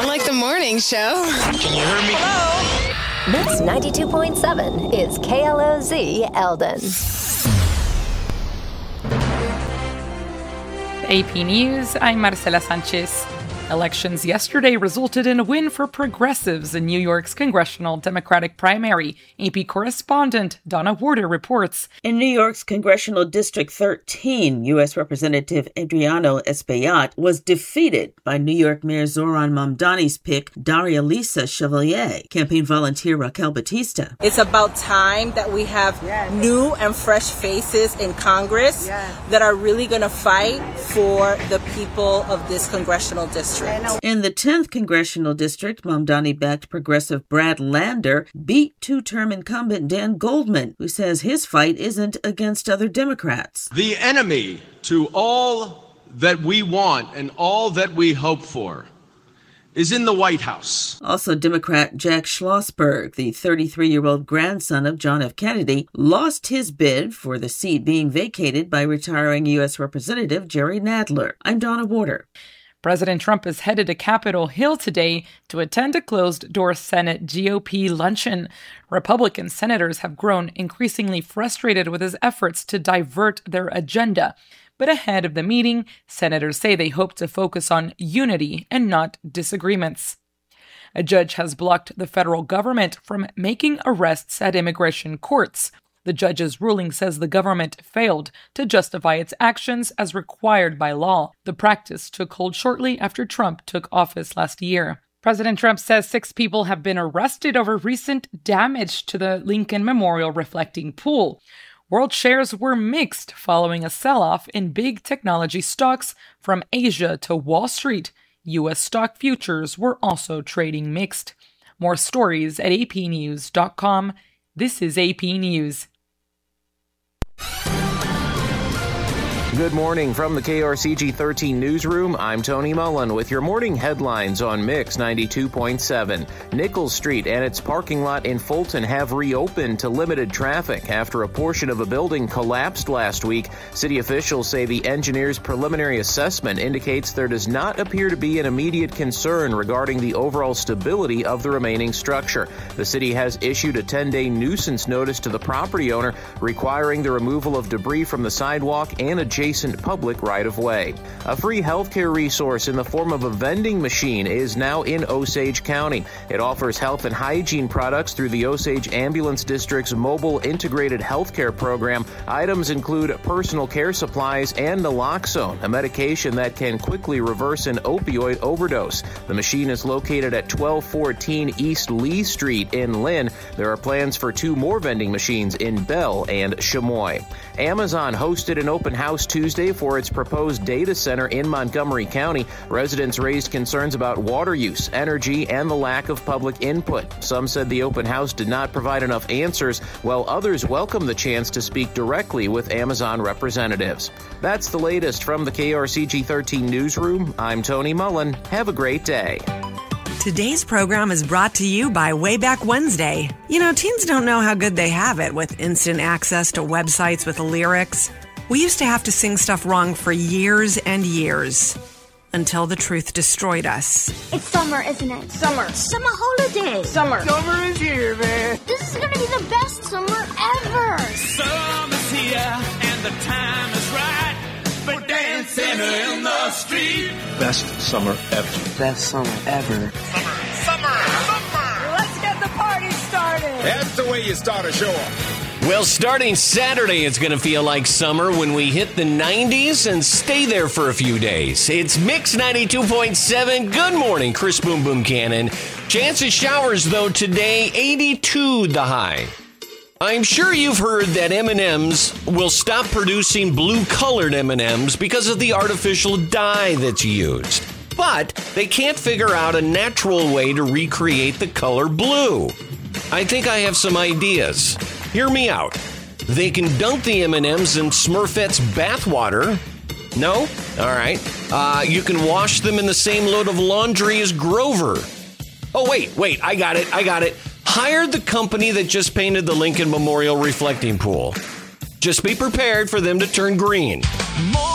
like the morning show. Can you hear me? Hello? Mix 92.7 is KLOZ Eldon. AP News, I'm Marcela Sanchez. Elections yesterday resulted in a win for progressives in New York's congressional Democratic primary. AP correspondent Donna Warder reports. In New York's Congressional District 13, U.S. Representative Adriano Espaillat was defeated by New York Mayor Zohran Mamdani's pick, Daria Lisa Chevalier, campaign volunteer Raquel Batista. It's about time that we have new and fresh faces in Congress that are really going to fight for the people of this congressional district. In the 10th Congressional District, Mamdani-backed progressive Brad Lander beat two-term incumbent Dan Goldman, who says his fight isn't against other Democrats. The enemy to all that we want and all that we hope for is in the White House. Also, Democrat Jack Schlossberg, the 33-year-old grandson of John F. Kennedy, lost his bid for the seat being vacated by retiring U.S. Representative Jerry Nadler. I'm Donna Warder. President Trump is headed to Capitol Hill today to attend a closed-door Senate GOP luncheon. Republican senators have grown increasingly frustrated with his efforts to divert their agenda. But ahead of the meeting, senators say they hope to focus on unity and not disagreements. A judge has blocked the federal government from making arrests at immigration courts. The judge's ruling says the government failed to justify its actions as required by law. The practice took hold shortly after Trump took office last year. President Trump says 6 people have been arrested over recent damage to the Lincoln Memorial reflecting pool. World shares were mixed following a sell-off in big technology stocks from Asia to Wall Street. U.S. stock futures were also trading mixed. More stories at apnews.com. This is AP News. Good morning from the KRCG 13 newsroom. I'm Tony Mullen with your morning headlines on Mix 92.7. Nichols Street and its parking lot in Fulton have reopened to limited traffic after a portion of a building collapsed last week. City officials say the engineer's preliminary assessment indicates there does not appear to be an immediate concern regarding the overall stability of the remaining structure. The city has issued a 10-day nuisance notice to the property owner requiring the removal of debris from the sidewalk and adjacent public right-of-way. A free healthcare resource in the form of a vending machine is now in Osage County. It offers health and hygiene products through the Osage Ambulance District's mobile integrated healthcare program. Items include personal care supplies and naloxone, a medication that can quickly reverse an opioid overdose. The machine is located at 1214 East Lee Street in Lynn. There are plans for 2 more vending machines in Bell and Chamois. Amazon hosted an open house Tuesday for its proposed data center in Montgomery County. Residents raised concerns about water use, energy, and the lack of public input. Some said the open house did not provide enough answers, while others welcomed the chance to speak directly with Amazon representatives. That's the latest from the KRCG 13 newsroom. I'm Tony Mullen. Have a great day. Today's program is brought to you by Wayback Wednesday. You know, teens don't know how good they have it with instant access to websites with lyrics. We used to have to sing stuff wrong for years and years until the truth destroyed us. It's summer, isn't it? Summer holiday. Summer is here, man. This is going to be the best summer ever. Summer's here and the time is right. We're dancing in the street. Best summer ever. Best summer ever. Summer. Let's get the party started. That's the way you start a show off. Well, starting Saturday, it's going to feel like summer when we hit the 90s and stay there for a few days. It's Mix 92.7. Good morning, Chris Boom Boom Cannon. Chance of showers, though, today, 82 the high. I'm sure you've heard that M&M's will stop producing blue-colored M&M's because of the artificial dye that's used. But they can't figure out a natural way to recreate the color blue. I think I have some ideas. Hear me out. They can dunk the M&M's in Smurfette's bathwater. No? All right. You can wash them in the same load of laundry as Grover. Oh, wait. I got it. Hire the company that just painted the Lincoln Memorial reflecting pool. Just be prepared for them to turn green. More